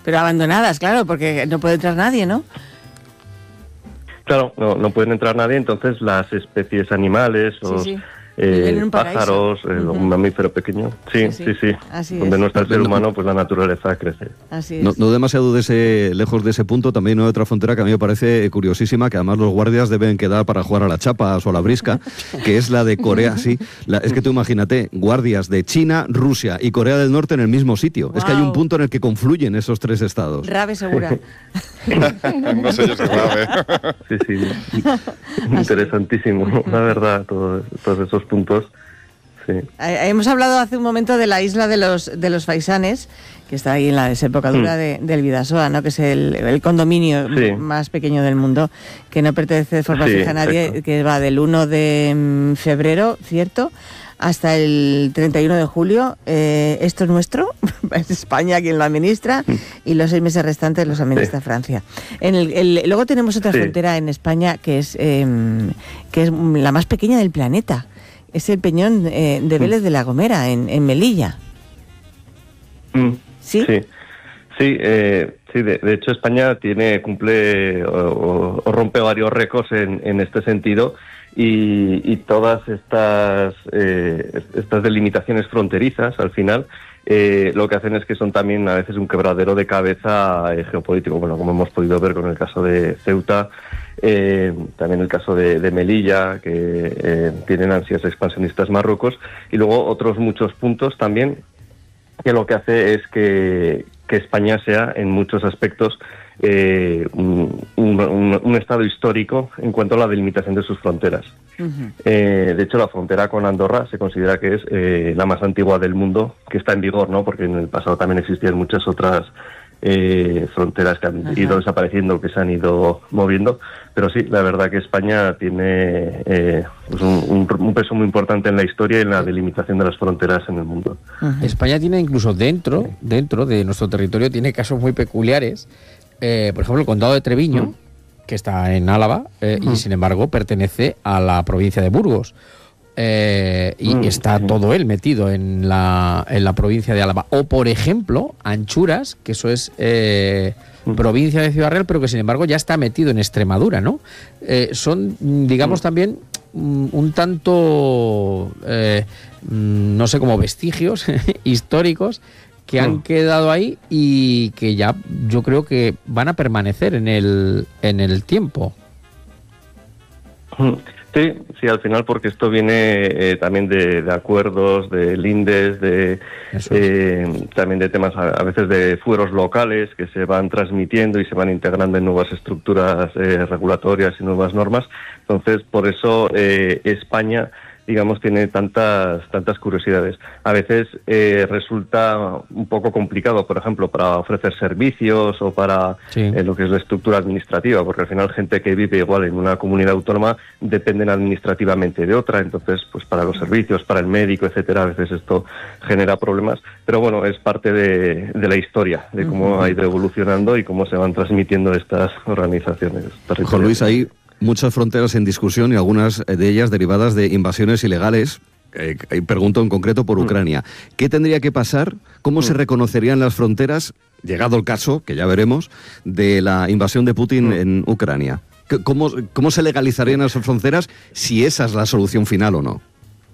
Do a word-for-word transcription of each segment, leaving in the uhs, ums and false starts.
Pero abandonadas, claro, porque no puede entrar nadie, ¿no? Claro, no, no pueden entrar nadie, entonces las especies animales, los sí, sí. eh, pájaros, eh, uh-huh. un mamífero pequeño, sí, sí, sí, sí. Así donde es. no está el ser humano, pues la naturaleza crece. Así es. No, no demasiado de ese, lejos de ese punto, también hay otra frontera que a mí me parece curiosísima, que además los guardias deben quedar para jugar a las chapas o a la brisca, que es la de Corea, sí. La, es que tú imagínate, guardias de China, Rusia y Corea del Norte en el mismo sitio. Wow. Es que hay un punto en el que confluyen esos tres estados. Rave segura. No sé yo si Rave. Sí, sí. Interesantísimo, la verdad, todos, todos esos puntos. Sí. Hemos hablado hace un momento de la isla de los de los Faisanes, que está ahí en la desembocadura mm. de, del Bidasoa, ¿no? Que es el, el condominio sí. más pequeño del mundo, que no pertenece de forma sí, fija a nadie, exacto. que va del uno de febrero, ¿cierto?, hasta el treinta y uno de julio. Eh, esto es nuestro, es España quien lo administra, y los seis meses restantes los administra sí. Francia. En el, el, luego tenemos otra sí. frontera en España que es, eh, que es la más pequeña del planeta. Es el peñón eh, de Vélez de la Gomera, en, en Melilla. Mm, ¿Sí? Sí, sí, eh, sí de, de hecho España tiene cumple o, o rompe varios récords en, en este sentido, y, y todas estas, eh, estas delimitaciones fronterizas, al final, eh, lo que hacen es que son también a veces un quebradero de cabeza eh, geopolítico, bueno, como hemos podido ver con el caso de Ceuta, Eh, también el caso de, de Melilla, que eh, tienen ansias expansionistas Marruecos, y luego otros muchos puntos también, que lo que hace es que, que España sea en muchos aspectos eh, un, un, un estado histórico en cuanto a la delimitación de sus fronteras. Uh-huh. Eh, de hecho, la frontera con Andorra se considera que es eh, la más antigua del mundo, que está en vigor, ¿no? Porque en el pasado también existían muchas otras Eh, fronteras que han Ajá. ido desapareciendo, que se han ido moviendo, pero sí, la verdad que España tiene eh, pues un, un, un peso muy importante en la historia y en la delimitación de las fronteras en el mundo. Ajá. España tiene incluso dentro, dentro de nuestro territorio, tiene casos muy peculiares, eh, por ejemplo el condado de Treviño, uh-huh. que está en Álava, eh, uh-huh. y sin embargo pertenece a la provincia de Burgos. Eh, y mm, está sí. todo él metido en la, en la provincia de Álava. O, por ejemplo, Anchuras, que eso es eh, mm. provincia de Ciudad Real, pero que sin embargo ya está metido en Extremadura, ¿no? Eh, son, digamos, mm. también un, un tanto, eh, no sé, como vestigios históricos que mm. han quedado ahí y que ya yo creo que van a permanecer en el, en el tiempo. Mm. Sí, sí, al final, porque esto viene eh, también de, de acuerdos, de lindes, de eh, también de temas a, a veces de fueros locales que se van transmitiendo y se van integrando en nuevas estructuras eh, regulatorias y nuevas normas. Entonces, por eso eh, España, digamos, tiene tantas tantas curiosidades. A veces eh, resulta un poco complicado, por ejemplo, para ofrecer servicios o para sí. eh, lo que es la estructura administrativa, porque al final gente que vive igual en una comunidad autónoma dependen administrativamente de otra, entonces pues para los servicios, para el médico, etcétera, a veces esto genera problemas, pero bueno, es parte de, de la historia, de cómo uh-huh. ha ido evolucionando y cómo se van transmitiendo estas organizaciones. Juan Luis, ahí muchas fronteras en discusión y algunas de ellas derivadas de invasiones ilegales. Eh, pregunto en concreto por Ucrania. ¿Qué tendría que pasar? ¿Cómo se reconocerían las fronteras, llegado el caso, que ya veremos, de la invasión de Putin en Ucrania? ¿Cómo, cómo se legalizarían esas fronteras si esa es la solución final o no?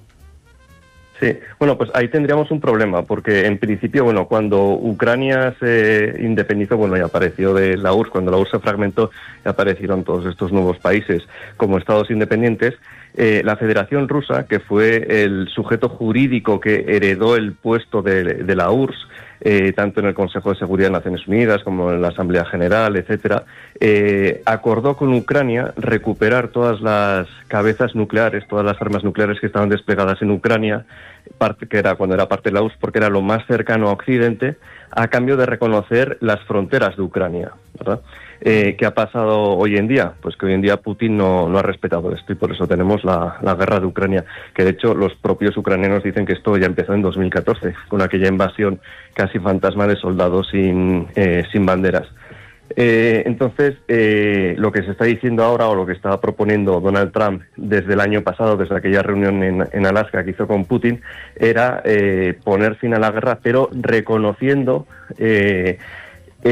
Sí, bueno, pues ahí tendríamos un problema, porque en principio, bueno, cuando Ucrania se independizó, bueno, y apareció de la U R S S, cuando la U R S S se fragmentó, y aparecieron todos estos nuevos países como estados independientes, eh, la Federación Rusa, que fue el sujeto jurídico que heredó el puesto de, de la U R S S, eh, tanto en el Consejo de Seguridad de Naciones Unidas como en la Asamblea General, etcétera, eh, acordó con Ucrania recuperar todas las cabezas nucleares, todas las armas nucleares que estaban desplegadas en Ucrania, parte, que era cuando era parte de la U R S S, porque era lo más cercano a Occidente, a cambio de reconocer las fronteras de Ucrania, ¿verdad? Eh, ¿Qué ha pasado hoy en día? Pues que hoy en día Putin no, no ha respetado esto y por eso tenemos la, la guerra de Ucrania, que de hecho los propios ucranianos dicen que esto ya empezó en dos mil catorce, con aquella invasión casi fantasma de soldados sin, eh, sin banderas. Eh, entonces, eh, lo que se está diciendo ahora, o lo que estaba proponiendo Donald Trump desde el año pasado, desde aquella reunión en, en Alaska que hizo con Putin, era eh, poner fin a la guerra, pero reconociendo eh,